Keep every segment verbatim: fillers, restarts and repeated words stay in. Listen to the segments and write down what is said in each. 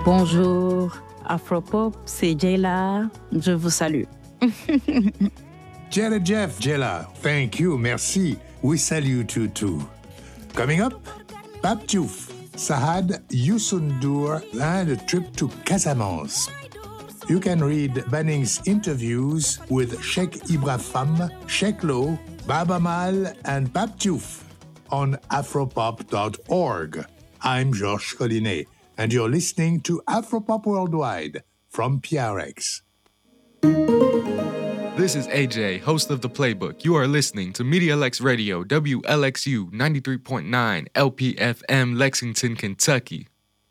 Bonjour, Afropop, c'est Jayla. Je vous salue. Jayla Jeff, Jayla, thank you, merci. We salute you too. Coming up, Pape Diouf, Sahad Youssoundour, and a trip to Casamance. You can read Banning's interviews with Sheikh Ibrahim, Sheikh Lo, Baba Mal, and Pape Diouf on afropop dot org. I'm Georges Collinet, and you're listening to Afropop Worldwide from P R X. This is A J, host of The Playbook. You are listening to Media Lex Radio, W L X U ninety-three point nine L P F M, Lexington, Kentucky.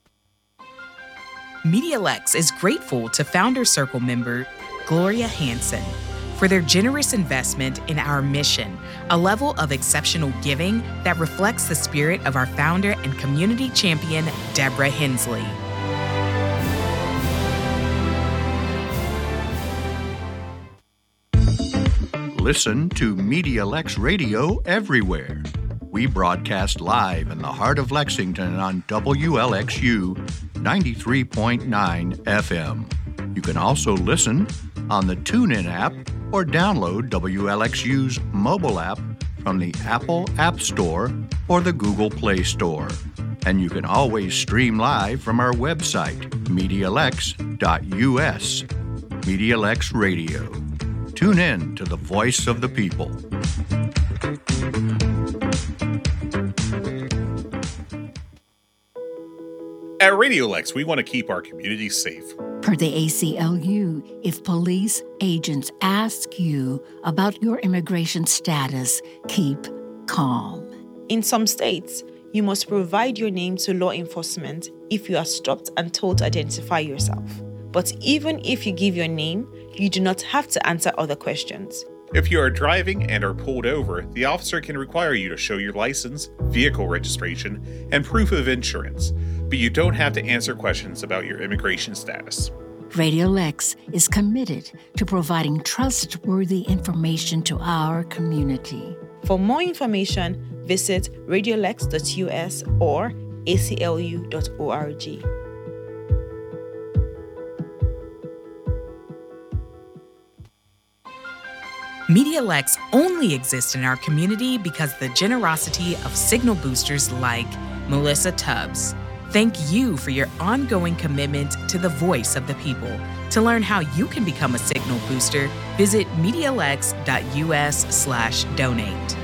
MediaLex is grateful to Founder Circle member Gloria Hansen for their generous investment in our mission, a level of exceptional giving that reflects the spirit of our founder and community champion, Deborah Hensley. Listen to MediaLex Radio everywhere. We broadcast live in the heart of Lexington on W L X U ninety-three point nine F M. You can also listen on the TuneIn app or download W L X U's mobile app from the Apple App Store or the Google Play Store. And you can always stream live from our website, medialex dot U S. MediaLex Radio. Tune in to the voice of the people. At Radio Lex, we want to keep our community safe. Per the A C L U, if police agents ask you about your immigration status, keep calm. In some states, you must provide your name to law enforcement if you are stopped and told to identify yourself. But even if you give your name, you do not have to answer other questions. If you are driving and are pulled over, the officer can require you to show your license, vehicle registration, and proof of insurance, but you don't have to answer questions about your immigration status. Radio Lex is committed to providing trustworthy information to our community. For more information, visit radiolex dot U S or A C L U dot org. MediaLex only exists in our community because of the generosity of signal boosters like Melissa Tubbs. Thank you for your ongoing commitment to the voice of the people. To learn how you can become a signal booster, visit medialex dot U S slash donate.